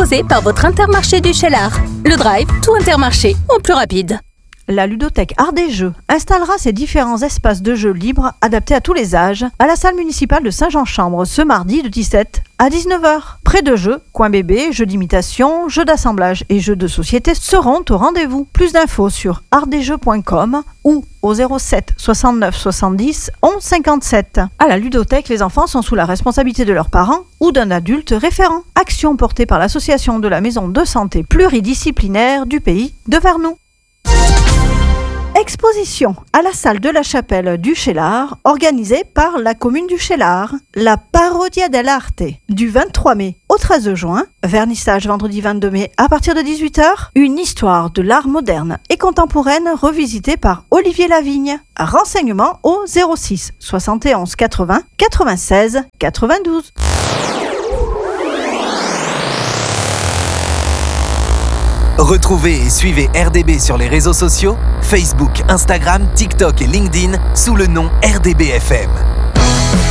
proposé par votre Intermarché du Cheylard. Le Drive, tout Intermarché, en plus rapide. La ludothèque Art des Jeux installera ses différents espaces de jeux libres adaptés à tous les âges à la salle municipale de Saint-Jean-Chambre ce mardi de 17 à 19h. Près de jeux, coin bébé, jeux d'imitation, jeux d'assemblage et jeux de société seront au rendez-vous. Plus d'infos sur artdesjeux.com ou au 07 69 70 11 57. À la ludothèque, les enfants sont sous la responsabilité de leurs parents ou d'un adulte référent. Action portée par l'association de la maison de santé pluridisciplinaire du pays de Vernou. Exposition à la salle de la chapelle du Cheylard, organisée par la commune du Cheylard. La Parodia dell'Arte, du 23 mai au 13 juin. Vernissage vendredi 22 mai à partir de 18h. Une histoire de l'art moderne et contemporaine revisitée par Olivier Lavigne. Renseignements au 06 71 80 96 92. Retrouvez et suivez RDB sur les réseaux sociaux, Facebook, Instagram, TikTok et LinkedIn sous le nom RDBFM.